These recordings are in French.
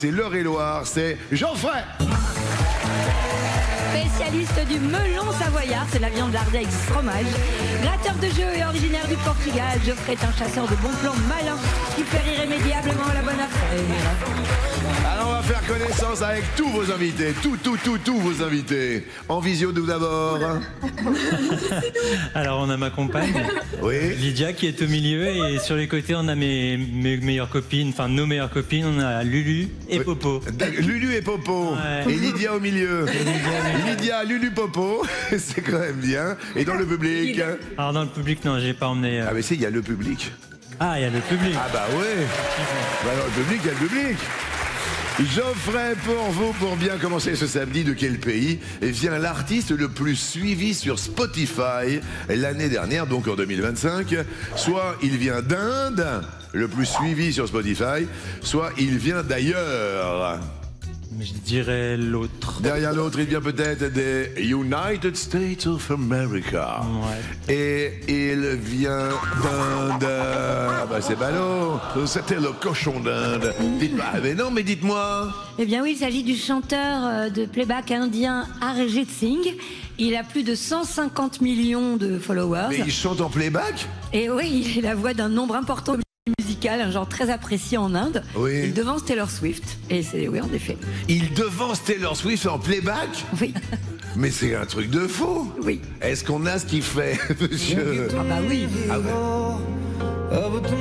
C'est l'Eure-et-Loire, c'est Geoffrey. Spécialiste du melon savoyard, c'est la viande lardée avec fromage. Gratteur de jeu et originaire du Portugal, Geoffrey est un chasseur de bons plans malins qui fait irrémédiablement la bonne affaire. Alors on va faire connaissance avec tous vos invités, tous vos invités. En visio tout d'abord. Alors on a ma compagne, Oui. Lydia, qui est au milieu, et sur les côtés on a mes meilleures copines, enfin nos meilleures copines, on a Lulu et Oui. Popo. Lulu et Popo. Ouais. Et Lydia au milieu. Lydia, Lulu, Popo. C'est quand même bien. Et dans le public. Alors dans le public, non, j'ai pas emmené... Ah mais si, il y a le public. Ah, il y a le public. Ah bah ouais. Bah, dans le public, il y a le public. Geoffrey, pour vous, pour bien commencer ce samedi, de quel pays vient l'artiste le plus suivi sur Spotify l'année dernière, donc en 2025? Soit il vient d'Inde, le plus suivi sur Spotify, soit il vient d'ailleurs. Mais je dirais l'autre. Derrière l'autre, il vient peut-être des United States of America. Ouais. Et il vient d'Inde. Ah bah c'est ballot. C'était le cochon d'Inde. Dites-moi, mais non, mais dites-moi. Eh bien oui, il s'agit du chanteur de playback indien Arijit Singh. Il a plus de 150 millions de followers. Mais il chante en playback? Et oui, il est la voix d'un nombre important de musical, un genre très apprécié en Inde. Oui. Il devance Taylor Swift. Et c'est, oui, en effet. Il devance Taylor Swift en playback? Oui, Mais c'est un truc de fou. oui. Est-ce qu'on a ce qu'il fait, monsieur? Ah bah oui. Ah ouais.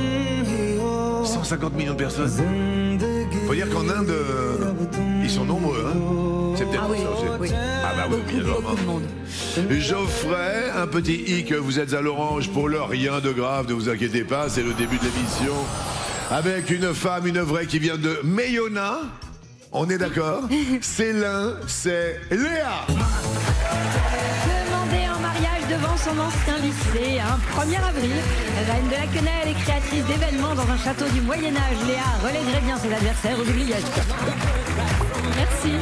150 millions de personnes. Faut dire qu'en Inde, ils sont nombreux, hein. C'est peut-être Ah pour oui, ça aussi. oui. Ah bah oui, bien sûr. Beaucoup de monde. Geoffrey, un petit hic, vous êtes à l'orange pour l'heure, rien de grave, ne vous inquiétez pas, c'est le début de l'émission. Avec une femme, une vraie qui vient de Mayonna, on est d'accord? C'est Léa. Demandée en mariage devant son ancien lycée un 1er avril. Reine de la quenelle et créatrice d'événements dans un château du Moyen-Âge, Léa relèguerait bien ses adversaires aux oubliettes. Merci.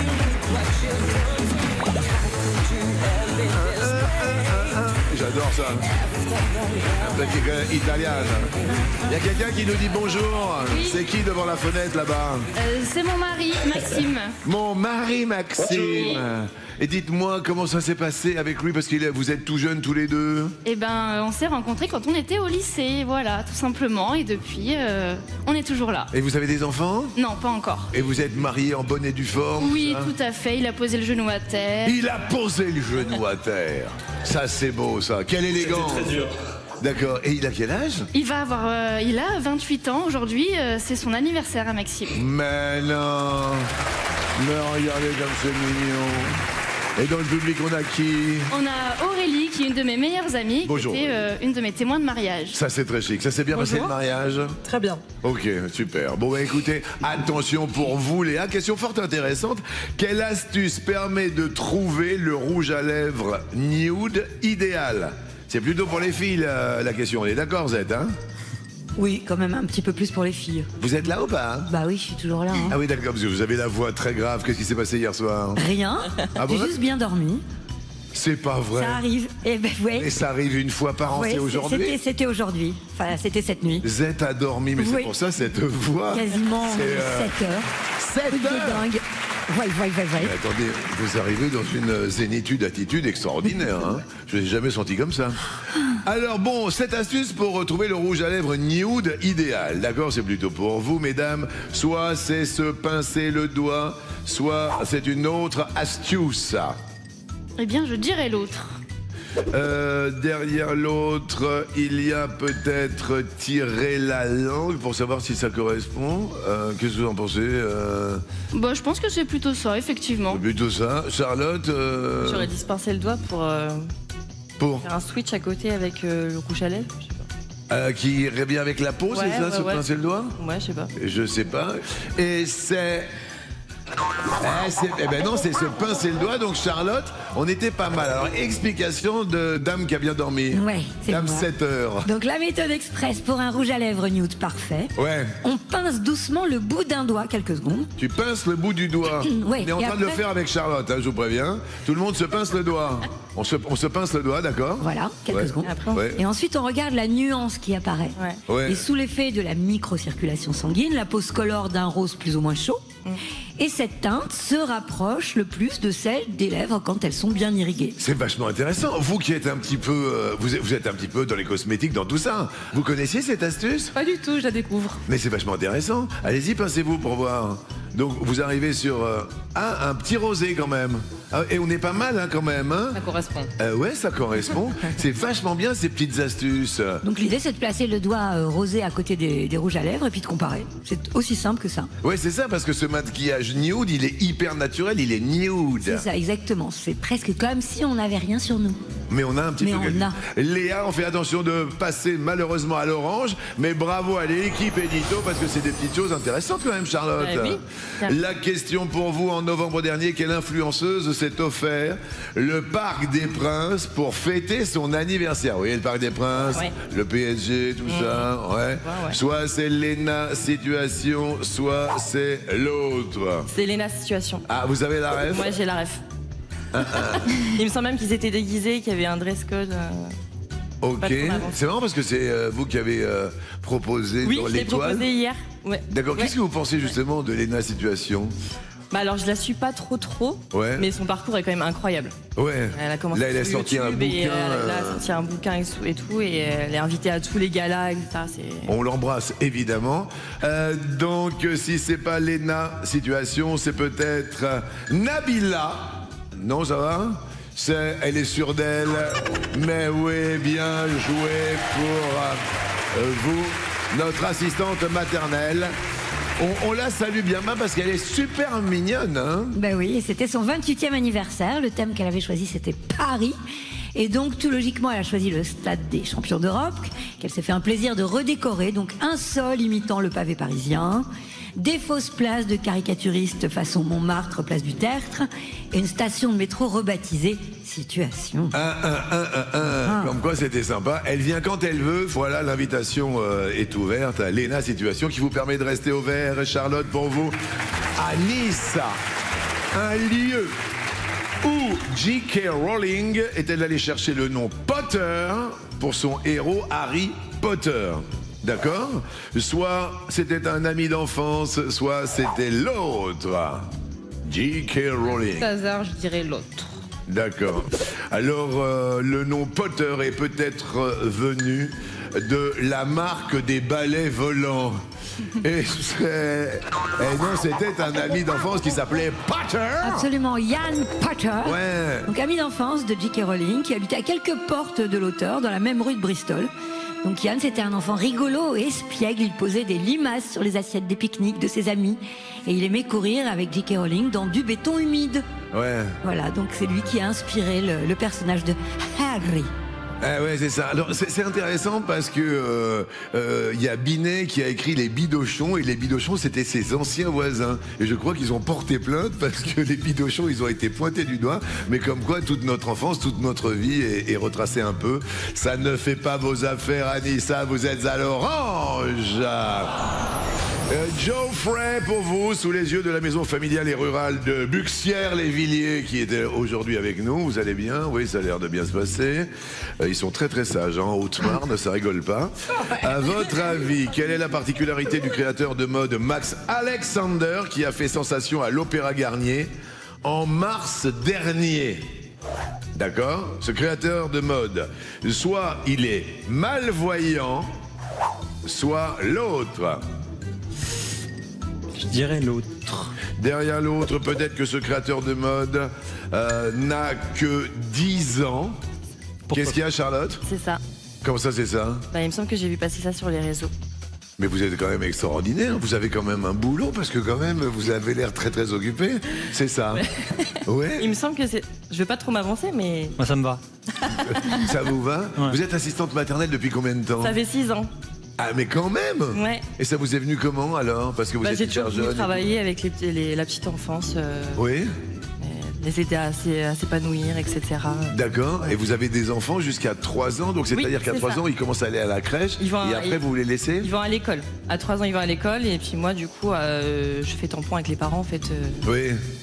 J'adore ça. Un petit italienne. Il y a quelqu'un qui nous dit bonjour. Oui. C'est qui devant la fenêtre là-bas? C'est mon mari, Maxime. Mon mari Maxime. Et dites-moi comment ça s'est passé avec lui, parce que vous êtes tout jeunes tous les deux. Eh ben, on s'est rencontrés quand on était au lycée, voilà, tout simplement. Et depuis, on est toujours là. Et vous avez des enfants? Non, pas encore. Et vous êtes mariés en bonne et due forme? Oui, ça tout à fait. Il a posé le genou à terre. Il a posé le genou à terre. Ça, c'est beau, ça. Quelle élégance. Très dur. D'accord. Et il a quel âge? Il a 28 ans aujourd'hui. C'est son anniversaire à Maxime. Mais non. Mais regardez comme c'est mignon. Et dans le public, on a qui? On a Aurélie, qui est une de mes meilleures amies. Bonjour. Qui était une de mes témoins de mariage. Ça, c'est très chic. Ça s'est bien passé le Bonjour. mariage? Très bien. Ok, super. Bon, bah écoutez, attention pour vous, Léa. Question fort intéressante. Quelle astuce permet de trouver le rouge à lèvres nude idéal? C'est plutôt pour les filles, la question. On est d'accord, Zed, hein? Oui, quand même un petit peu plus pour les filles. Vous êtes là ou pas? Bah oui, je suis toujours là. hein. Ah oui, d'accord, parce que vous avez la voix très grave. Qu'est-ce qui s'est passé hier soir? Rien. Ah bon? J'ai juste bien dormi. C'est pas vrai. Ça arrive. Eh ben ouais. Et ça arrive une fois par an, Ouais, c'est aujourd'hui? C'était aujourd'hui. Enfin, c'était cette nuit. Zed a dormi, mais c'est Oui. pour ça cette voix. Quasiment C'est, 7 heures. 7 Truc de heures. dingue. Ouais. Mais attendez, vous arrivez dans une zénitude attitude extraordinaire, hein. Je ne l'ai jamais senti comme ça. Alors bon, cette astuce pour retrouver le rouge à lèvres nude idéal, d'accord, c'est plutôt pour vous, mesdames. Soit c'est se pincer le doigt, soit c'est une autre astuce. Eh bien, je dirais l'autre. Derrière l'autre, il y a peut-être tirer la langue pour savoir si ça correspond. Qu'est-ce que vous en pensez? Bah, je pense que c'est plutôt ça, effectivement. Plutôt ça. Charlotte, J'aurais dit se pincer le doigt pour pour faire un switch à côté avec le rouge à lèvres. Je sais pas. qui irait bien avec la peau, Ouais, c'est ça, ouais, se ouais. pincer le doigt? Ouais, je sais pas. Je sais pas. Et c'est... Eh ben non, c'est se pincer le doigt. Donc Charlotte, on était pas mal. Alors explication de dame qui a bien dormi. Ouais, c'est Dame moi. 7 heures. Donc la méthode express pour un rouge à lèvres nude parfait. Ouais. On pince doucement le bout d'un doigt quelques secondes. Tu pinces le bout du doigt. Ouais, on est en et train de le après- faire avec Charlotte, hein, je vous préviens. Tout le monde se pince le doigt. On se pince le doigt, d'accord? Voilà, quelques Ouais. secondes. Après, Ouais. Et ensuite, on regarde la nuance qui apparaît. Ouais. Ouais. Et sous l'effet de la microcirculation sanguine, la peau se colore d'un rose plus ou moins chaud. Et cette teinte se rapproche le plus de celle des lèvres quand elles sont bien irriguées. C'est vachement intéressant. Vous qui êtes un petit peu, vous êtes un petit peu dans les cosmétiques, dans tout ça. Vous connaissiez cette astuce? Pas du tout, je la découvre. Mais c'est vachement intéressant. Allez-y, pincez-vous pour voir. Donc vous arrivez sur un petit rosé quand même. Ah, et on est pas mal quand même. Hein, Ça correspond. ouais, ça correspond. C'est vachement bien ces petites astuces. Donc l'idée c'est de placer le doigt rosé à côté des rouges à lèvres et puis de comparer. C'est aussi simple que ça. Ouais, c'est ça, parce que ce maquillage nude, il est hyper naturel, il est nude. C'est ça, exactement. C'est presque comme si on n'avait rien sur nous. Mais on a un petit Mais peu on gagné. a. Léa, on fait attention de passer malheureusement à l'orange, mais bravo à l'équipe Édito parce que c'est des petites choses intéressantes quand même, Charlotte. Oui. La question pour vous en novembre dernier, quelle influenceuse s'est offert le Parc des Princes pour fêter son anniversaire? Vous voyez le Parc des Princes, Ouais. le PSG, tout ça, ouais. Soit c'est Léna Situation, soit c'est l'autre. C'est Léna Situation. Ah, vous avez la ref? Moi, j'ai la ref. Il me semble même qu'ils étaient déguisés, qu'il y avait un dress code. Ok, Pas trop en avance. c'est marrant parce que c'est vous qui avez proposé Oui, dans je l'ai l'étoile. proposé hier. Ouais. D'accord, Ouais. qu'est-ce que vous pensez justement de Léna Situation? Bah alors, je la suis pas trop, Ouais. mais son parcours est quand même incroyable. Ouais. Elle a commencé Là, elle a sur sorti un YouTube et bouquin. elle a sorti un bouquin et tout, et elle est invitée à tous les galas, etc. On l'embrasse évidemment. Donc, si c'est pas Léna Situation, c'est peut-être Nabila. Non, ça va? Elle est sûre d'elle. Mais oui, bien joué pour vous, notre assistante maternelle. On la salue bien bas parce qu'elle est super mignonne. Hein? Ben oui, et c'était son 28e anniversaire. Le thème qu'elle avait choisi, c'était Paris. Et donc, tout logiquement, elle a choisi le stade des champions d'Europe, qu'elle s'est fait un plaisir de redécorer. Donc, un sol imitant le pavé parisien, des fausses places de caricaturistes façon Montmartre, place du Tertre, et une station de métro rebaptisée Situation. Comme quoi c'était sympa. Elle vient quand elle veut. Voilà, l'invitation est ouverte à Léna Situation qui vous permet de rester au vert. Charlotte, pour vous, à Nice, un lieu où J.K. Rowling est-elle allée chercher le nom Potter pour son héros Harry Potter. D'accord? Soit c'était un ami d'enfance, soit c'était l'autre. J.K. Rowling. Hasard, je dirais l'autre. D'accord. Alors, le nom Potter est peut-être venu de la marque des balais volants. Et non, c'était un ami d'enfance qui s'appelait Potter. Absolument, Ian Potter. Ouais. Donc, ami d'enfance de J.K. Rowling, qui habitait à quelques portes de l'auteur, dans la même rue de Bristol. Donc Ian, c'était un enfant rigolo et espiègle. Il posait des limaces sur les assiettes des pique-niques de ses amis. Et il aimait courir avec J.K. Rowling dans du béton humide. Ouais. Voilà, donc c'est lui qui a inspiré le personnage de Harry. Ah ouais, c'est ça. Alors, c'est intéressant parce que y a Binet qui a écrit Les Bidochons, et les Bidochons, c'était ses anciens voisins. Et je crois qu'ils ont porté plainte parce que les Bidochons, ils ont été pointés du doigt. Mais comme quoi, toute notre enfance, toute notre vie est retracée un peu. Ça ne fait pas vos affaires, Anissa, vous êtes à l'orange. Geoffrey, pour vous, sous les yeux de la maison familiale et rurale de Buxières-les-Villiers, qui était aujourd'hui avec nous. Vous allez bien? Oui, ça a l'air de bien se passer. Ils sont très très sages, hein, en Haute-Marne, ça rigole pas. À votre avis, quelle est la particularité du créateur de mode Max Alexander, qui a fait sensation à l'Opéra Garnier en mars dernier? D'accord? Ce créateur de mode, soit il est malvoyant, soit l'autre. Je dirais l'autre. Derrière l'autre, peut-être que ce créateur de mode n'a que 10 ans. Qu'est-ce qu'il y a, Charlotte? C'est ça. Comment ça, c'est ça? Bah, il me semble que j'ai vu passer ça sur les réseaux. Mais vous êtes quand même extraordinaire. Vous avez quand même un boulot parce que quand même, vous avez l'air très très occupé. C'est ça? Ouais. Il me semble que c'est... Je veux pas trop m'avancer, mais Moi, ça me va. Ça vous va? Ouais. Vous êtes assistante maternelle depuis combien de temps? ça fait 6 ans. Ah, mais quand même! Ouais. Et ça vous est venu comment alors? Parce que vous Bah, êtes j'ai hyper toujours voulu jeune. travailler avec la petite enfance, Oui, les aider à s'épanouir, etc. d'accord. Et vous avez des enfants jusqu'à 3 ans, donc c'est-à-dire Oui, qu'à c'est 3 ça. ans, ils commencent à aller à la crèche. Ils vont et à- après, vous les laissez? Ils vont à l'école. À 3 ans, ils vont à l'école, et puis moi, du coup, je fais tampon avec les parents, en fait. Oui. Voilà.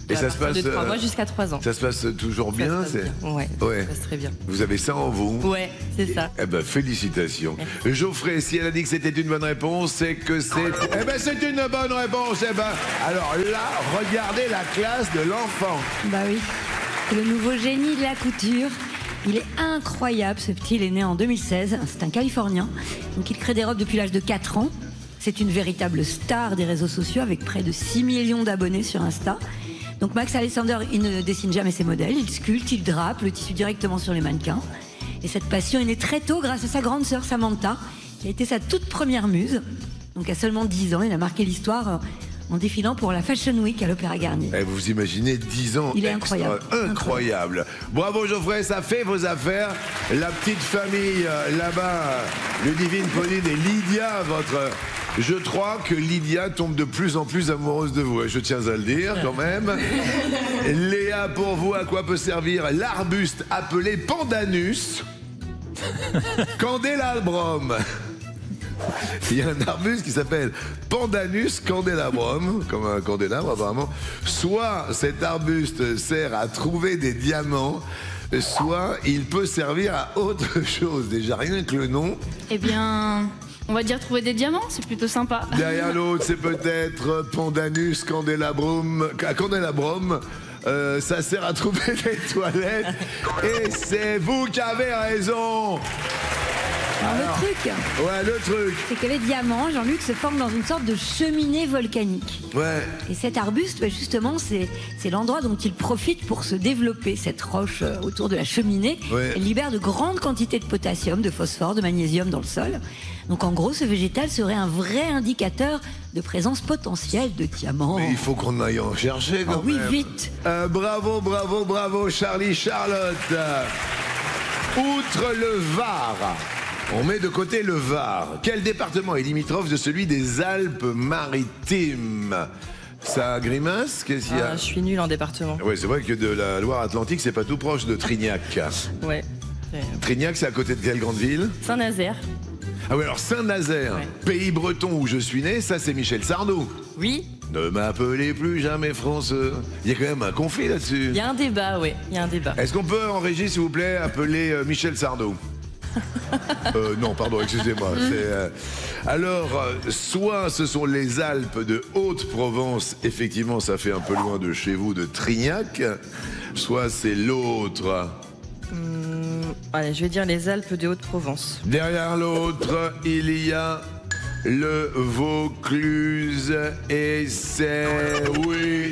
Et ça se passe de 3 mois jusqu'à 3 ans. Ça se passe toujours bien, Ça se passe bien. Ouais, Ouais. ça se passe très bien. Vous avez ça en vous. Ouais, c'est ça. Eh ben, félicitations. Geoffrey, si elle a dit que c'était une bonne réponse, c'est que c'est... Eh ben, c'est une bonne réponse. Eh ben, alors là, regardez la classe de l'enfant. Bah oui, c'est le nouveau génie de la couture. Il est incroyable, ce petit, il est né en 2016, c'est un Californien. Donc il crée des robes depuis l'âge de 4 ans. C'est une véritable star des réseaux sociaux avec près de 6 millions d'abonnés sur Insta. Donc Max Alexander, il ne dessine jamais ses modèles, il sculpte, il drape le tissu directement sur les mannequins. Et cette passion est née très tôt grâce à sa grande sœur Samantha, qui a été sa toute première muse. Donc à seulement 10 ans, il a marqué l'histoire en défilant pour la Fashion Week à l'Opéra Garnier. Eh, vous imaginez 10 ans. Il est incroyable. Incroyable. Bravo Geoffrey, ça fait vos affaires. La petite famille là-bas, Ludivine, Pauline et Lydia, votre... Je crois que Lydia tombe de plus en plus amoureuse de vous, je tiens à le dire quand même. Léa, pour vous, à quoi peut servir l'arbuste appelé Pandanus candelabrum? Il y a un arbuste qui s'appelle Pandanus candelabrum, comme un candélabre apparemment. Soit cet arbuste sert à trouver des diamants, soit il peut servir à autre chose. Déjà rien que le nom. Eh bien, on va dire trouver des diamants, c'est plutôt sympa. Derrière l'autre, c'est peut-être Pandanus candelabrum. Ça sert à trouver des toilettes. Et c'est vous qui avez raison. Alors, le truc, c'est que les diamants, Jean-Luc, se forment dans une sorte de cheminée volcanique. Ouais. Et cet arbuste, justement, c'est l'endroit dont il profite pour se développer. Cette roche autour de la cheminée, elle libère de grandes quantités de potassium, de phosphore, de magnésium dans le sol. Donc en gros, ce végétal serait un vrai indicateur de présence potentielle de diamants. Mais il faut qu'on aille en chercher quand même. Oui, vite. Bravo, Charlie, Charlotte. Outre le Var, on met de côté le Var. Quel département est limitrophe de celui des Alpes-Maritimes? Ça grimace? Qu'est-ce qu'il y a? Je suis nulle en département. Oui, c'est vrai que de la Loire-Atlantique, c'est pas tout proche de Trignac. Ouais. Trignac, c'est à côté de quelle grande ville? Saint-Nazaire. Ah oui, alors Saint-Nazaire, pays breton où je suis né, ça c'est Michel Sardou. Oui. Ne m'appelez plus jamais Français. Il y a quand même un conflit là-dessus. Il y a un débat, oui. Il y a un débat. Est-ce qu'on peut en régie, s'il vous plaît, appeler Michel Sardou? Non, pardon, excusez-moi. Alors, soit ce sont les Alpes de Haute-Provence, effectivement, ça fait un peu loin de chez vous, de Trignac, soit c'est l'autre. Allez, je vais dire les Alpes de Haute-Provence. Derrière l'autre, il y a le Vaucluse et c'est oui.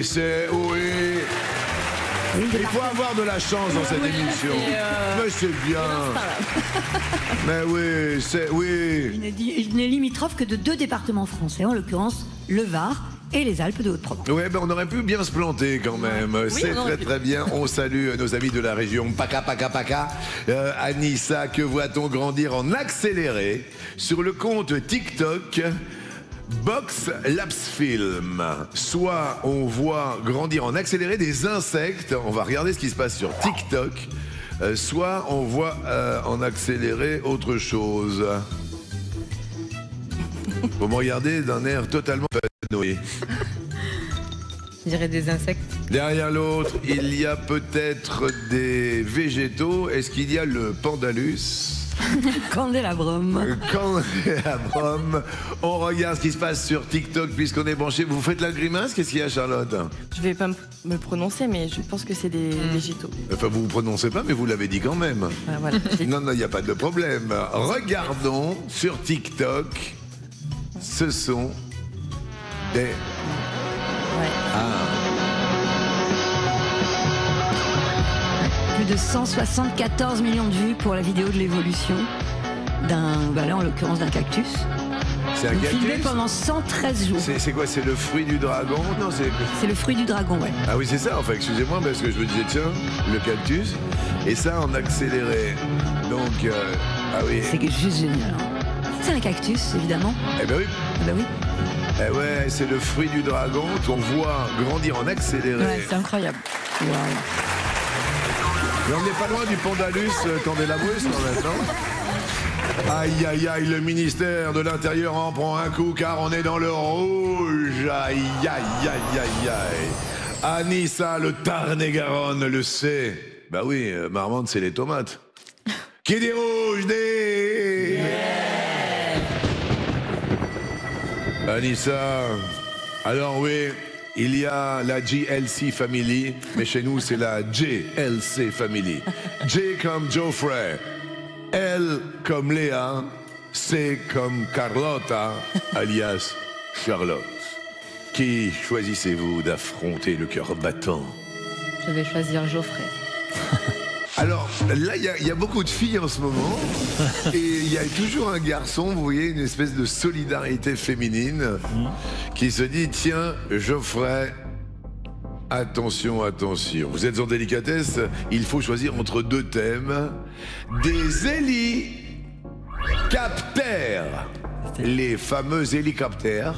Il faut avoir de la chance dans cette émission. Mais c'est bien. Mais oui, Il n'est limitrophe que de 2 départements français, en l'occurrence le Var et les Alpes de Haute-Provence. Ouais, on aurait pu bien se planter quand même. C'est très bien. On salue nos amis de la région Paca. Anissa, que voit-on grandir en accéléré sur le compte TikTok Box Lapsfilm? Soit on voit grandir en accéléré des insectes, on va regarder ce qui se passe sur TikTok, soit on voit en accéléré autre chose. Vous me regardez d'un air totalement épanoui. Je dirais des insectes. Derrière l'autre, il y a peut-être des végétaux. Est-ce qu'il y a le Pandalus? Candelabrum. Candelabrum. On regarde ce qui se passe sur TikTok puisqu'on est branché. Vous faites la grimace? Qu'est-ce qu'il y a, Charlotte? Je vais pas me prononcer, mais je pense que c'est des végétaux. Enfin, vous ne prononcez pas, mais vous l'avez dit quand même. Voilà. Non, il n'y a pas de problème. Regardons sur TikTok. Ce sont des... Plus de 174 millions de vues pour la vidéo de l'évolution là, en l'occurrence d'un cactus. C'est un cactus filmé pendant 113 jours. C'est quoi? C'est le fruit du dragon? Non, c'est le fruit du dragon, ouais. Ah oui, c'est ça, enfin, excusez-moi, parce que je me disais, tiens, le cactus, et ça en accéléré. Donc, ah oui. C'est juste génial. C'est un cactus, évidemment. Eh ben oui. Eh ben oui. Eh ouais, c'est le fruit du dragon qu'on voit grandir en accéléré. Ouais, c'est incroyable. Wow. Mais on n'est pas loin du Pandalus Candelabrus, quand même, non? Aïe, aïe, aïe, le ministère de l'Intérieur en prend un coup car on est dans le rouge. Aïe, aïe, aïe, aïe, aïe. Anissa, le Tarn-et-Garonne, le sait. Bah oui, Marmande, c'est les tomates. Qui dit rouge, dit... Anissa, alors oui, il y a la GLC Family, mais chez nous, c'est la JLC Family. J comme Geoffrey, L comme Léa, C comme Carlotta, alias Charlotte. Qui choisissez-vous d'affronter le cœur battant? Je vais choisir Geoffrey. Alors là, il y a beaucoup de filles en ce moment, et il y a toujours un garçon, vous voyez, une espèce de solidarité féminine qui se dit, tiens, Geoffrey, attention, attention, vous êtes en délicatesse, il faut choisir entre deux thèmes, des hélicoptères, les fameux hélicoptères.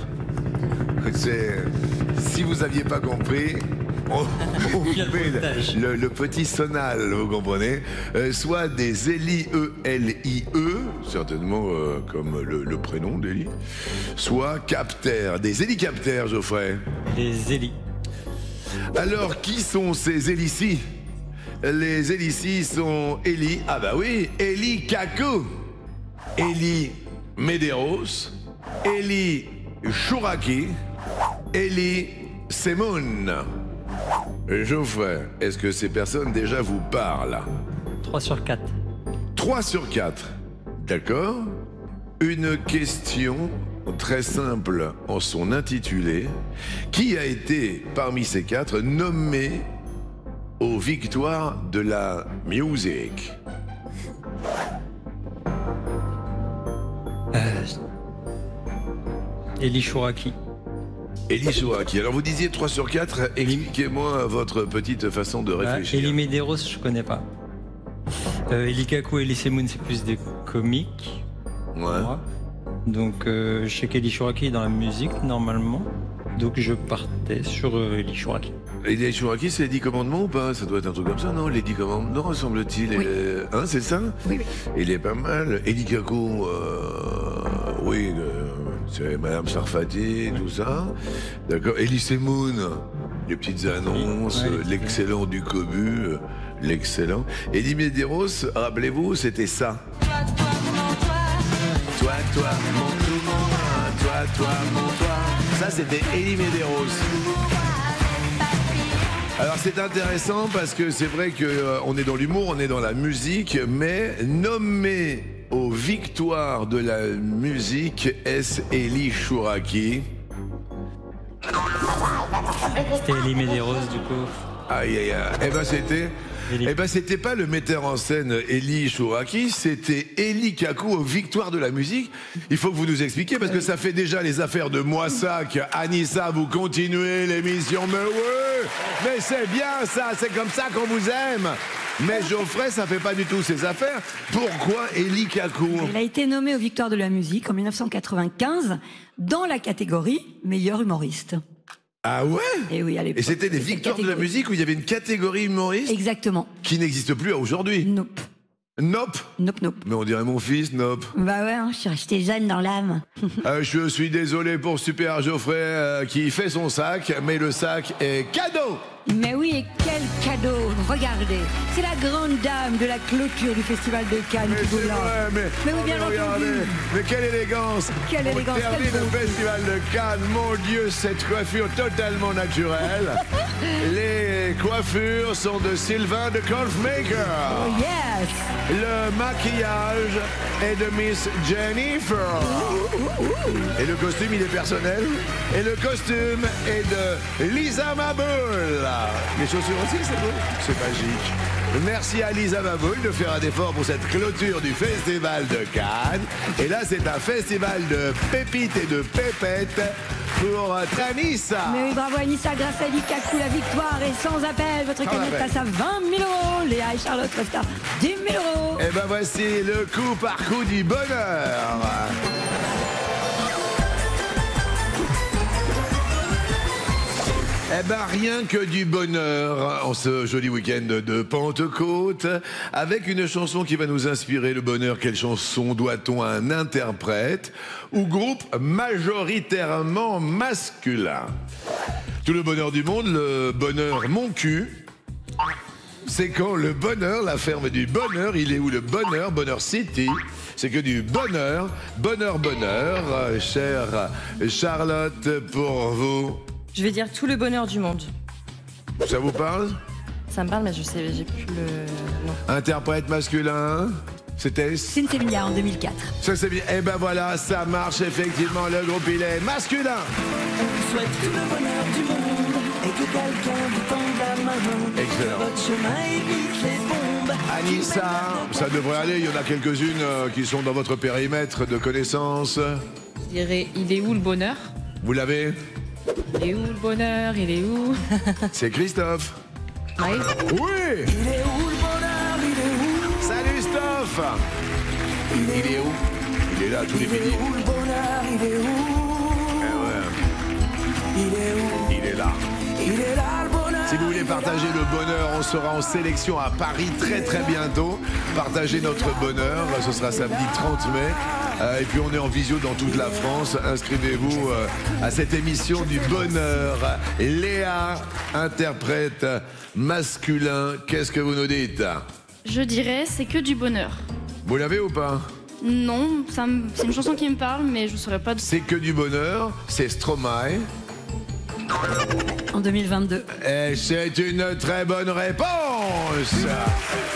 Si vous n'aviez pas compris, on met le petit sonal, vous comprenez, soit des L-I-E, certainement comme le prénom d'Eli, soit captères, des hélicoptères, Geoffrey. Les Élis. Alors, qui sont ces Élici? Les Élici sont Eli, ah bah oui, Eli Kaku, Eli Medeiros, Eli Chouraki, Eli Semoun. Geoffrey, est-ce que ces personnes déjà vous parlent? 3 sur 4. 3 sur 4. D'accord. Une question très simple en son intitulé. Qui a été, parmi ces 4, nommé aux victoires de la musique? Eli Chouraki. Eli Chouraki. Alors vous disiez 3 sur 4, expliquez-moi votre petite façon de réfléchir. Eli Medeiros, je connais pas. Eli Kaku et Eli Semoun, c'est plus des comiques. Ouais. Moi. Donc je sais qu'Eli Chouraki est dans la musique normalement. Donc je partais sur Eli Chouraki. Eli Chouraki, c'est les 10 commandements ou pas? Ça doit être un truc comme ça, non? Les 10 commandements, semble-t-il. Oui. Hein, c'est ça? Oui, oui. Il est pas mal. Eli Kaku, oui, c'est Madame Sarfati, tout ça. D'accord. Eli Semoun, les petites annonces, Ouais, l'excellent du Cobu, l'excellent. Eli Medeiros, rappelez-vous, c'était ça. Toi, mon tout, mon toi, mon toi. Ça, c'était Eli Medeiros. Alors c'est intéressant parce que c'est vrai qu'on est dans l'humour, on est dans la musique, mais nommé aux victoires de la musique, est-ce Eli Chouraki? C'était Eli Medeiros du coup. Aïe aïe aïe. Eh ben c'était pas le metteur en scène Eli Chouraki, c'était Eli Kaku aux victoires de la musique. Il faut que vous nous expliquiez parce que ça fait déjà les affaires de Moissac. Anissa, vous continuez l'émission, mais ouais, mais c'est bien ça, c'est comme ça qu'on vous aime. Mais Geoffrey, ça fait pas du tout ses affaires. Pourquoi Eli Kaku? Il a été nommé aux Victoires de la musique en 1995 dans la catégorie meilleur humoriste. Ah ouais? Et oui, à l'époque. Et c'était des victoires de la musique où il y avait une catégorie humoriste Exactement. qui n'existe plus aujourd'hui. Nope. Nope. Nope, nope. Mais on dirait mon fils, Nope. Bah ouais, hein, je suis restée jeune dans l'âme. Je suis désolé pour Super Geoffrey qui fait son sac, mais le sac est cadeau. Mais oui, et quel cadeau! Regardez, c'est la grande dame de la clôture du Festival de Cannes Mais qui vous c'est l'a. vrai, Mais oui, bien regardez, entendu. mais quelle élégance! Quelle élégance, On termine quelle le beauté. Festival de Cannes, mon Dieu, cette coiffure totalement naturelle. Les coiffures sont de Sylvain de Golfmaker. Oh yes! Le maquillage est de Miss Jennifer. Et le costume, il est personnel. Et le costume est de Lisa Maboul. Les chaussures aussi, c'est beau. C'est magique. Merci à Lisa Maboul de faire un effort pour cette clôture du Festival de Cannes. Et là, c'est un festival de pépites et de pépettes pour Anissa. Mais oui, bravo Anissa, grâce à Eli Kaku, la victoire est sans appel. Votre cagnotte appel. passe à 20 000 €. Léa et Charlotte restent à 10 000 €. Et ben voici le coup par coup du bonheur. Eh ben rien que du bonheur en ce joli week-end de Pentecôte, avec une chanson qui va nous inspirer le bonheur. Quelle chanson doit-on à un interprète ou groupe majoritairement masculin? Tout le bonheur du monde, le bonheur mon cul. C'est quand le bonheur, la ferme du bonheur, il est où le bonheur, Bonheur City. C'est que du bonheur, bonheur, bonheur. Chère Charlotte, pour vous. Je vais dire tout le bonheur du monde. Ça vous parle? Ça me parle, mais je sais, j'ai plus le nom. Interprète masculin, c'était... Sinsemilla en 2004. Ça c'est bien. Et ben voilà, ça marche effectivement. Le groupe il est masculin. On souhaite tout le bonheur du monde et que quelqu'un vous tende la main. Excellent. Que votre chemin évite les bombes. Anissa, ça devrait aller. Il y en a quelques-unes qui sont dans votre périmètre de connaissances. Je dirais, il est où le bonheur? Vous l'avez? Il est où le bonheur? Il est où? C'est Christophe. Oui. Oui. Il est où le bonheur? Il est où? Salut Stoph. Il est où? Il est là tous les Il est midis. où le bonheur? Il est où? Eh ouais, Il est où? il est là. Il est là le bonheur. Si vous voulez partager le bonheur, on sera en sélection à Paris très très bientôt. Partagez notre bonheur, ce sera samedi 30 mai. Et puis on est en visio dans toute la France. Inscrivez-vous à cette émission du bonheur. Léa, interprète masculin, qu'est-ce que vous nous dites? Je dirais c'est que du bonheur. Vous l'avez ou pas? Non, c'est une chanson qui me parle, mais je saurais pas. C'est que du bonheur, c'est Stromae. En 2022. Et c'est une très bonne réponse.